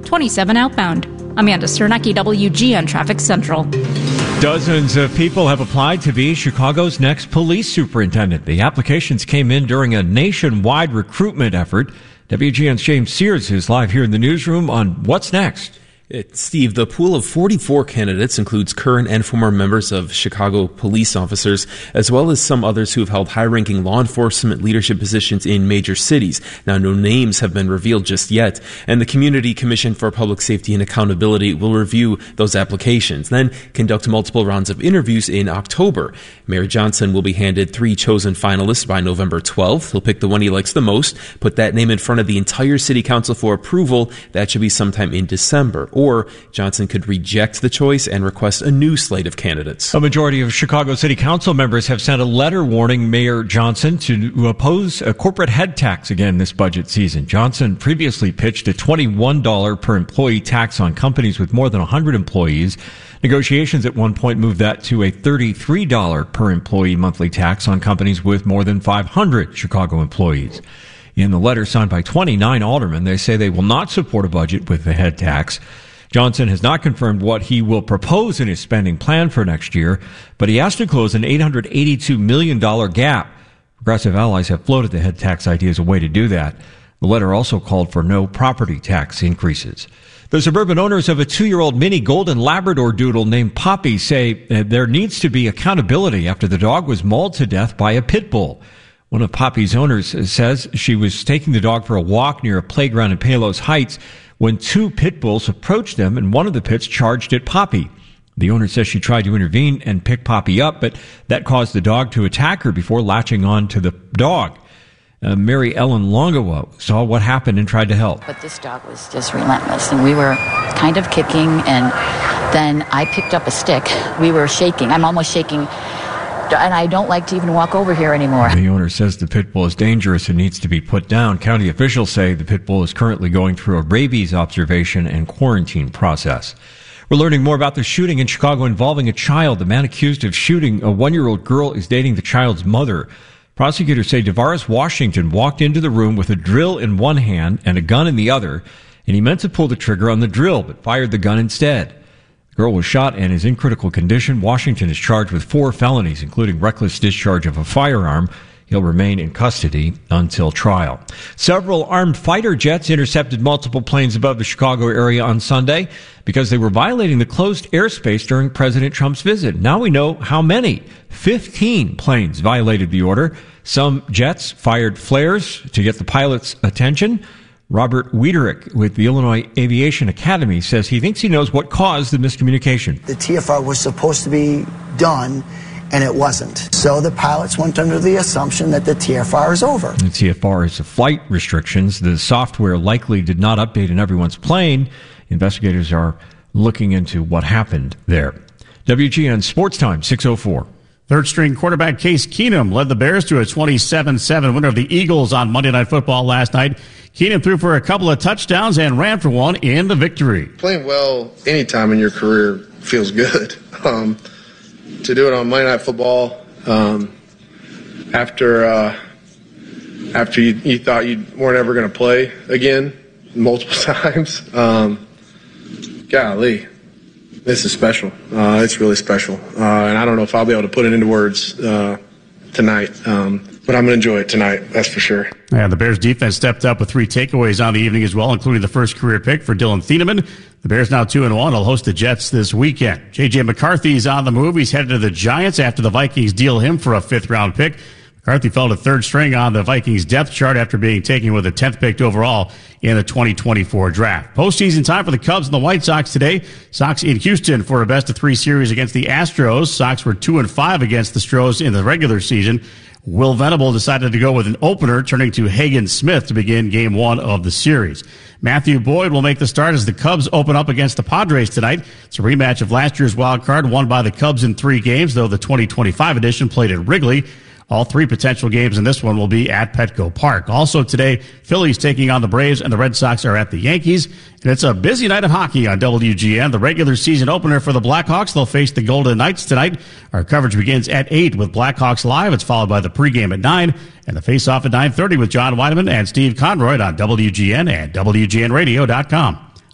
27 outbound. Amanda Sternecki, WGN Traffic Central. Dozens of people have applied to be Chicago's next police superintendent. The applications came in during a nationwide recruitment effort. WGN's James Sears is live here in the newsroom on What's Next. Steve, the pool of 44 candidates includes current and former members of Chicago police officers, as well as some others who have held high-ranking law enforcement leadership positions in major cities. Now, no names have been revealed just yet, and the Community Commission for Public Safety and Accountability will review those applications, then conduct multiple rounds of interviews in October. Mayor Johnson will be handed 3 chosen finalists by November 12th. He'll pick the one he likes the most, put that name in front of the entire city council for approval. That should be sometime in December. Or Johnson could reject the choice and request a new slate of candidates. A majority of Chicago City Council members have sent a letter warning Mayor Johnson to oppose a corporate head tax again this budget season. Johnson previously pitched a $21 per employee tax on companies with more than 100 employees. Negotiations at one point moved that to a $33 per employee monthly tax on companies with more than 500 Chicago employees. In the letter signed by 29 aldermen, they say they will not support a budget with the head tax. Johnson has not confirmed what he will propose in his spending plan for next year, but he has to close an $882 million gap. Progressive allies have floated the head tax idea as a way to do that. The letter also called for no property tax increases. The suburban owners of a 2-year-old mini golden Labrador doodle named Poppy say there needs to be accountability after the dog was mauled to death by a pit bull. One of Poppy's owners says she was taking the dog for a walk near a playground in Palos Heights when 2 pit bulls approached them and one of the pits charged at Poppy. The owner says she tried to intervene and pick Poppy up, but that caused the dog to attack her before latching on to the dog. Mary Ellen Longawa saw what happened and tried to help. But this dog was just relentless, and we were kind of kicking, and then I picked up a stick. We were shaking. I'm almost shaking, and I don't like to even walk over here anymore. The owner says the pit bull is dangerous and needs to be put down. County officials say the pit bull is currently going through a rabies observation and quarantine process. We're learning more about the shooting in Chicago involving a child. The man accused of shooting a 1-year-old girl is dating the child's mother. Prosecutors say DeVaris Washington walked into the room with a drill in one hand and a gun in the other, and he meant to pull the trigger on the drill, but fired the gun instead. The girl was shot and is in critical condition. Washington is charged with 4 felonies, including reckless discharge of a firearm. He'll remain in custody until trial. Several armed fighter jets intercepted multiple planes above the Chicago area on Sunday because they were violating the closed airspace during President Trump's visit. Now we know how many. 15 planes violated the order. Some jets fired flares to get the pilot's attention. Robert Wiederick with the Illinois Aviation Academy says he thinks he knows what caused the miscommunication. The TFR was supposed to be done, and it wasn't. So the pilots went under the assumption that the TFR is over. The TFR is flight restrictions. The software likely did not update in everyone's plane. Investigators are looking into what happened there. WGN Sports Time, 6:04. Third-string quarterback Case Keenum led the Bears to a 27-7 winner of the Eagles on Monday Night Football last night. Keenum threw for a couple of touchdowns and ran for one in the victory. Playing well any time in your career feels good. To do it on Monday Night Football after you thought you weren't ever going to play again multiple times, golly. This is special. It's really special. And I don't know if I'll be able to put it into words tonight, but I'm going to enjoy it tonight, that's for sure. And the Bears defense stepped up with 3 takeaways on the evening as well, including the first career pick for Dylan Thieneman. The Bears now 2-1. Will host the Jets this weekend. J.J. McCarthy's on the move. He's headed to the Giants after the Vikings deal him for a 5th-round pick. McCarthy fell to 3rd string on the Vikings depth chart after being taken with a 10th pick overall in the 2024 draft. Postseason time for the Cubs and the White Sox today. Sox in Houston for a best-of-3 series against the Astros. Sox were 2-5 against the Stros in the regular season. Will Venable decided to go with an opener, turning to Hagen Smith to begin Game 1 of the series. Matthew Boyd will make the start as the Cubs open up against the Padres tonight. It's a rematch of last year's wild card, won by the Cubs in 3 games, though the 2025 edition played at Wrigley. All 3 potential games in this one will be at Petco Park. Also today, Phillies taking on the Braves and the Red Sox are at the Yankees. And it's a busy night of hockey on WGN. The regular season opener for the Blackhawks. They'll face the Golden Knights tonight. Our coverage begins at 8 with Blackhawks Live. It's followed by the pregame at 9 and the face-off at 9:30 with John Weideman and Steve Conroy on WGN and WGNradio.com.